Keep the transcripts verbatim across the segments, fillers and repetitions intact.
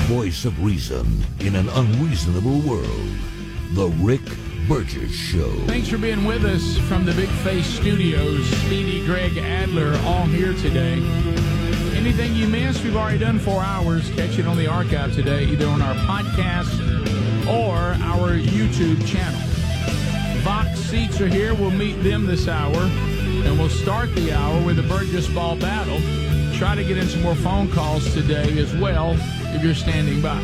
voice of reason in an unreasonable world. The Rick Burgess Show. Thanks for being with us from the Big Face Studios. Speedy, Greg, Adler, all here today. Anything you missed, we've already done four hours. Catch it on the archive today, either on our podcast or our YouTube channel. Vox seats are here. We'll meet them this hour, and we'll start the hour with the Burgess Ball Battle. Try to get in some more phone calls today as well, if you're standing by.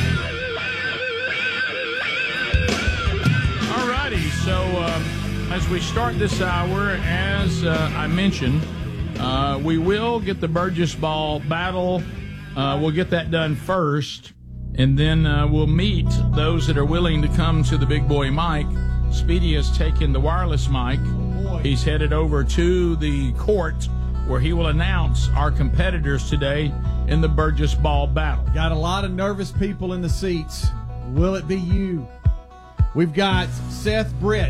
All righty, so um, as we start this hour, as uh, I mentioned, uh, we will get the Burgess Ball Battle. Uh, we'll get that done first, and then uh, we'll meet those that are willing to come to the big boy mic. Speedy has taken the wireless mic. He's headed over to the court where he will announce our competitors today in the Burgess Ball Battle. Got a lot of nervous people in the seats. Will it be you? We've got Seth Britt.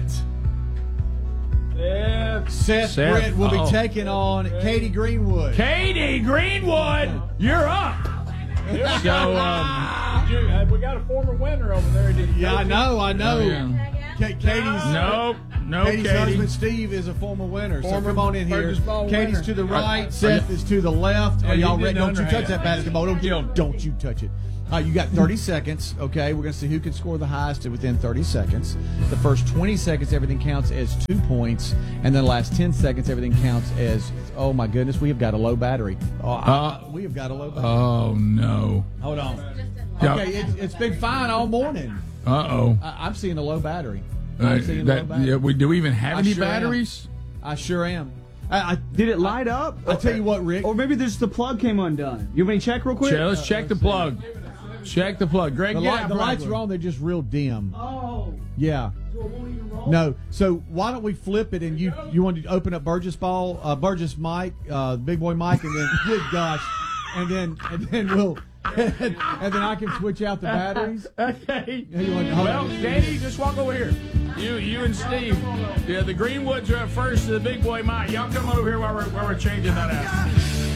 Seth, Seth, Seth Britt will oh. be taking on Katie Greenwood. Katie Greenwood, you're up. So, um, You, uh, we got a former winner over there. Did you Yeah, I know, I know. Oh, yeah. Ka- Katie's Nope, no, Katie's Katie. husband Steve is a former winner. Former so come on in here. Burgess Ball Katie's winner. to the right. Are- Seth are is to the left. Yeah, Are y'all you ready? did Don't you underhand. touch that basketball. Don't you, don't you touch it. Uh, you got thirty seconds, okay? We're going to see who can score the highest within thirty seconds. The first twenty seconds, everything counts as two points. And then the last ten seconds, everything counts as, oh, my goodness, we have got a low battery. Oh, Uh, I, we have got a low battery. Oh, no. Hold on. Yeah. Okay, it's, it's been fine all morning. Uh-oh. I, I'm seeing a low battery. Uh, I'm seeing a low that, battery. yeah, we, do we even have I any sure am. batteries? I sure am. I, I, Did it light up? I tell you what, Rick. Or maybe just the plug came undone. You want me to check real quick? Check, let's check the plug. Check the plug. Greg, The, get light, out the lights Bradley. are on. They're just real dim. Oh, Yeah. so it won't even roll? No. So why don't we flip it and you you want to open up Burgess Ball, uh, Burgess Mike, uh, Big Boy Mike, and then good gosh, and then and then we'll and, and then I can switch out the batteries. Okay. You want- hold Well, on. Katie, just walk over here. You, you and Steve. Yeah, the Greenwoods are up first to the big boy Mike. Y'all come over here while we're, while we're changing that out.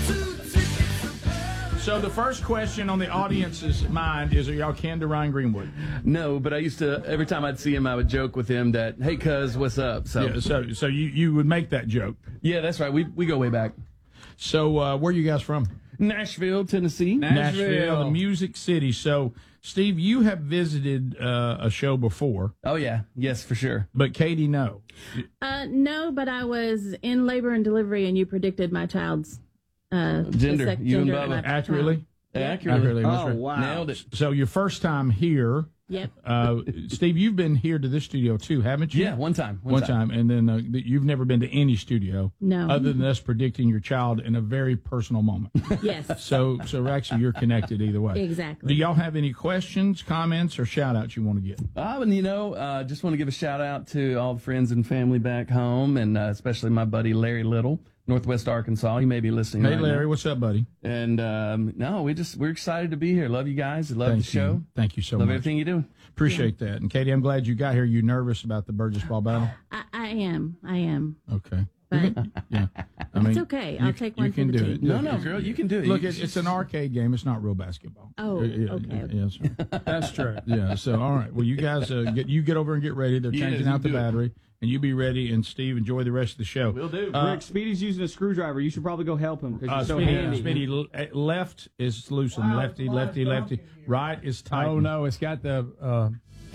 So the first question on the audience's mind is, are y'all kin to Ryan Greenwood? No, but I used to, every time I'd see him, I would joke with him that, hey, cuz, what's up? So, Yeah, so so you, you would make that joke. yeah, that's right. We we go way back. So uh, where are you guys from? Nashville, Tennessee. Nashville, the Music City. So, Steve, you have visited uh, a show before, Oh, yeah. Yes, for sure. but Katie, no. Uh, no, but I was in labor and delivery, and you predicted my child's uh, Gender. the sex- You and gender Bubba. of my Accurately? child. Accurately. Accurately. that's Oh, right. wow. Nailed it. So your first time here, Yep. uh, Steve, you've been here to this studio too, haven't you? Yeah, one time. One time. And then uh, you've never been to any studio No. other than us predicting your child in a very personal moment. Yes. So, so actually, you're connected either way. Exactly. Do y'all have any questions, comments, or shout outs you want to get? Uh, and, you know, uh, just want to give a shout out to all the friends and family back home, and uh, especially my buddy Larry Little, Northwest Arkansas. He may be listening. Hey, right Larry, now. what's up, buddy? And um, no, we just we're excited to be here. Love you guys. Love Thank the show. you. Thank you so Love much. everything you do. Appreciate that. And Katie, I'm glad you got here. You nervous about the Burgess Ball Battle? I, I am. I am. Okay. But Yeah. I mean, it's okay. I'll you- take you one can for the do team. it. No, Look, no, it's- girl, you can do it. Look, You- it's, it's an arcade game. It's not real basketball. Oh, Yeah, okay, yeah, okay. Yes. That's true. Yeah. So, all right. Well, you guys uh, get you get over and get ready. They're Yeah, changing you out the do it. battery, and you be ready. And Steve, enjoy the rest of the show. Will do. Uh, Rick, Speedy's using a screwdriver. You should probably go help him because Uh, you're so Speedy, handy. Speedy, l- uh, left is loosened. Lefty, lefty, lefty. Right is tight. Oh no, it's got the. Uh,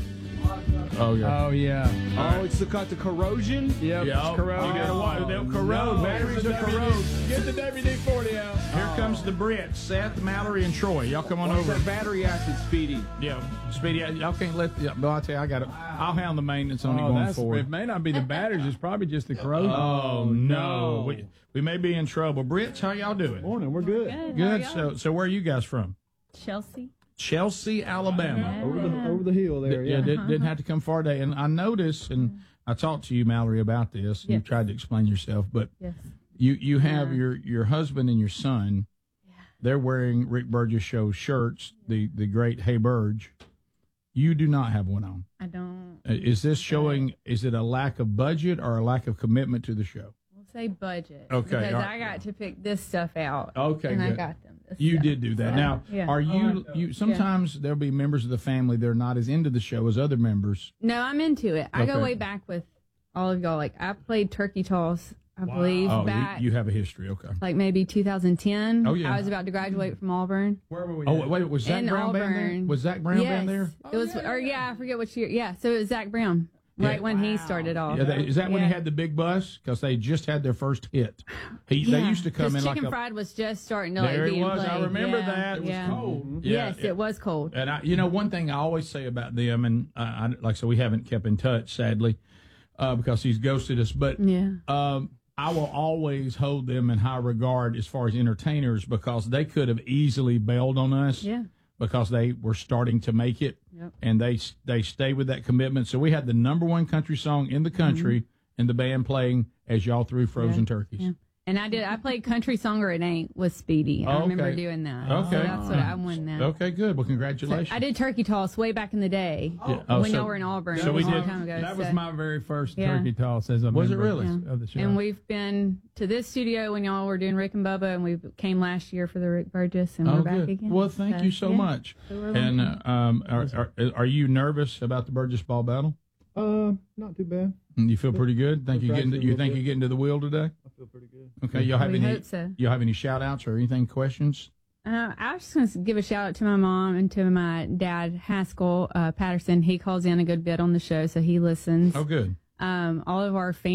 Oh yeah. oh yeah. Oh, it's the, got the corrosion? Yep. Yeah, It's corroded. you gotta watch. They'll corrode. No, Batteries it's will a W D corrode. Get the W D forty out. Here comes the Brits, Seth, Mallory, and Troy. Y'all come on What's over. that battery acid, Speedy? Yeah, Speedy, y'all can't let. Yeah, but I'll tell you, I got it. I'll handle the maintenance on it Oh, going that's, forward. it may not be the batteries. It's probably just the corrosion. Oh no, we, we may be in trouble. Brits, how y'all doing? Morning, we're good. Good. Good. How are y'all? So, so where are you guys from? Chelsea. Chelsea, Alabama. Over the over the hill there. D- Yeah. yeah, did, didn't have to come far today. And I noticed, and I talked to you, Mallory, about this. And You Yes. tried to explain yourself, but Yes. you you have Yeah. your your husband and your son. They're wearing Rick Burgess Show shirts. The the great Hey Burge. You do not have one on. I don't. Uh, Is this showing? Is it a lack of budget or a lack of commitment to the show? We'll say budget. Okay, Because all I right. got to pick this stuff out. Okay, And I good. got them. this You stuff. did do that. So, Now, yeah. are you, you, sometimes there'll be members of the family that are not as into the show as other members. No, I'm into it. I Okay. go way back with all of y'all. Like, I played turkey toss, I believe, Oh, back you, you have a history. Okay. like maybe two thousand ten. Oh, yeah. I was about to graduate from Auburn. Where were we? Oh, at? wait, was Zach In Brown band there? Auburn. Was Zach Brown yes. band there? It was, or yeah, I forget which year. Yeah, so it was Zach Brown, right Yeah. when he started off. Yeah, they, is that when he Yeah. had the big bus? Because they just had their first hit. He, They Yeah, used to come 'cause in like Chicken a. Fried was just starting to like There be he in was. I play. remember Yeah, that. It was yeah. cold. Yes, Yeah, it was cold. And I, you know, one thing I always say about them, and uh, I, like so, we haven't kept in touch, sadly, uh, because he's ghosted us. But Yeah. um, I will always hold them in high regard as far as entertainers because they could have easily bailed on us. Yeah. Because they were starting to make it, Yep. and they they stay with that commitment. So we had the number one country song in the country, and the band playing as y'all threw frozen Yeah. turkeys. Yeah. And I did. I played Country Song or It Ain't with Speedy. I Okay. remember doing that. Okay. So that's what I won that. Okay, good. Well, So congratulations. I did turkey toss way back in the day Yeah. Oh, when so- y'all were in Auburn. so a we long did- time ago. That so- was my very first Yeah. turkey toss as a Was it member really? of, of the show. And we've been to this studio when y'all were doing Rick and Bubba, and we came last year for the Rick Burgess, and Oh, we're back good. again. Well, thank you so yeah. much. So we're And welcome. uh, um, are, are are you nervous about the Burgess Ball battle? uh, not too bad. And you feel pretty good. Think you We're getting practicing a you little think bit. you getting to the wheel today? I feel pretty good. Okay. Y'all have We any? hope so. You have any shout outs or anything? Questions? Uh, I was just going to give a shout out to my mom and to my dad, Haskell uh, Patterson. He calls in a good bit on the show, so he listens. Oh, good. Um, all of our fans.